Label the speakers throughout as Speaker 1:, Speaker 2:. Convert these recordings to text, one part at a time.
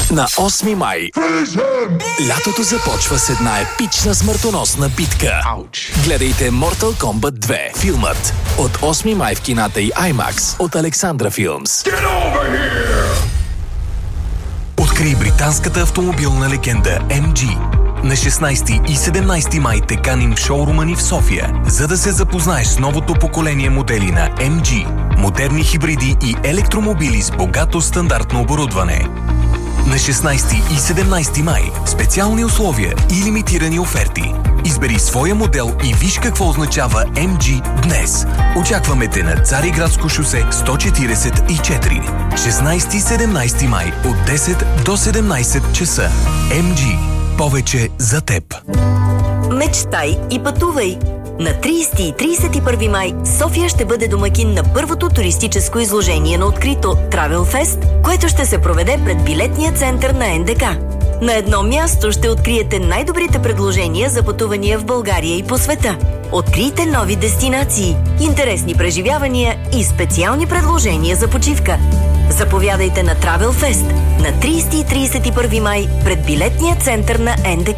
Speaker 1: На 8 май лятото започва с една епична смъртоносна битка. Гледайте Mortal Kombat 2, филмът от 8 май в кината и IMAX от Александра Филмс. Открий британската автомобилна легенда MG. На 16 и 17 май те каним в шоурума ни в София, за да се запознаеш с новото поколение модели на MG. Модерни хибриди и електромобили с богато стандартно оборудване. На 16 и 17 май специални условия и лимитирани оферти. Избери своя модел и виж какво означава MG днес. Очакваме те на Цариградско шосе 144. 16 и 17 май от 10 до 17 часа. MG. Повече за теб.
Speaker 2: Мечтай и пътувай! На 30 и 31 май София ще бъде домакин на първото туристическо изложение на открито Travel Fest, което ще се проведе пред билетния център на НДК. На едно място ще откриете най-добрите предложения за пътувания в България и по света. Открийте нови дестинации, интересни преживявания и специални предложения за почивка. Заповядайте на Travel Fest на 30 и 31 май пред билетния център на НДК.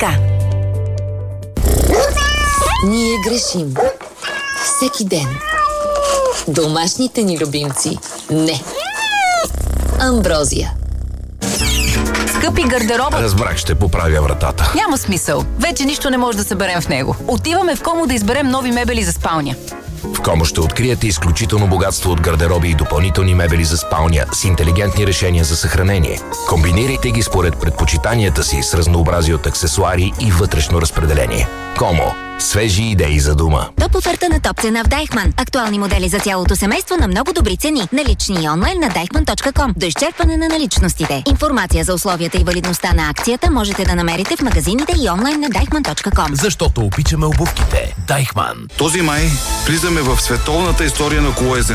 Speaker 3: Ние грешим. Всеки ден. Домашните ни любимци. Не. Амброзия.
Speaker 4: Скъпи гардероба...
Speaker 5: Разбрах, ще поправя вратата.
Speaker 4: Няма смисъл. Вече нищо не може да съберем в него. Отиваме в Комо да изберем нови мебели за спалня.
Speaker 5: В Комо ще откриете изключително богатство от гардероби и допълнителни мебели за спалня с интелигентни решения за съхранение. Комбинирайте ги според предпочитанията си с разнообразие от аксесуари и вътрешно разпределение. Комо. Свежи идеи за дома.
Speaker 6: Топ оферта на топ цена в Дайхман. Актуални модели за цялото семейство на много добри цени. Налични и онлайн на deichmann.com. До изчерпване на наличностите. Информация за условията и валидността на акцията можете да намерите в магазините и онлайн на deichmann.com.
Speaker 1: Защото обичаме обувките. Дайхман.
Speaker 7: Този май влизаме в световната история на колоезденето.